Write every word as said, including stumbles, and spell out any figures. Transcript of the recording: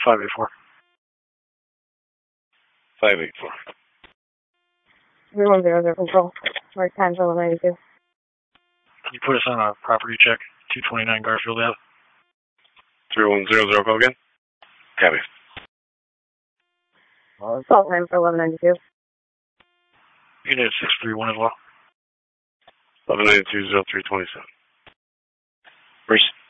five eight four. five eight four. three one zero zero control. Or times eleven ninety-two. Can you put us on a property check? two twenty-nine Garfield Ave. three one zero zero, go again? Copy. Call time for eleven ninety-two. Unit six three one as well. eleven ninety-two, zero three twenty-seven. Breach.